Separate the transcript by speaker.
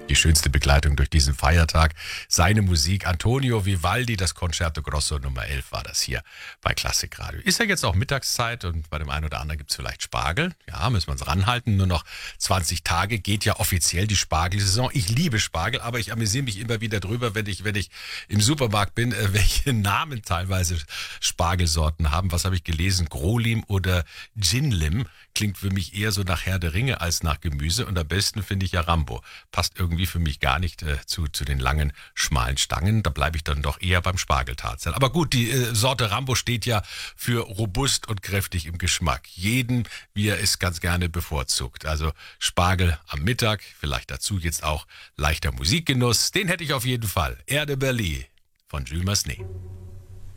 Speaker 1: Die schönste Begleitung durch diesen Feiertag. Seine Musik, Antonio Vivaldi, das Concerto Grosso Nummer 11 war das hier bei Klassikradio. Ist ja jetzt auch Mittagszeit und bei dem einen oder anderen gibt es vielleicht Spargel. Ja, müssen wir uns ranhalten. Nur noch 20 Tage geht ja offiziell die Spargelsaison. Ich liebe Spargel, aber ich amüsiere mich immer wieder drüber, wenn ich im Supermarkt bin, welche Namen teilweise Spargelsorten haben. Was habe ich gelesen? Grolim oder Ginlim. Klingt für mich eher so nach Herr der Ringe als nach Gemüse. Und am besten finde ich ja Rambo. Passt irgendwie für mich gar nicht zu den langen, schmalen Stangen. Da bleibe ich dann doch eher beim Spargeltatzel. Aber gut, die Sorte Rambo steht ja für robust und kräftig im Geschmack. Jeden, wie er es ganz gerne bevorzugt. Also Spargel am Mittag, vielleicht dazu jetzt auch leichter Musikgenuss. Den hätte ich auf jeden Fall. Erde Berlin von Jules Massenet.